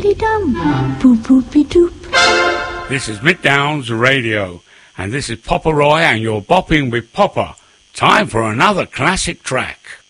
diddly-dum, boop-boopy-doop. This is Mick Downs Radio, and this is Popper Roy, and you're bopping with Popper. Time for another classic track.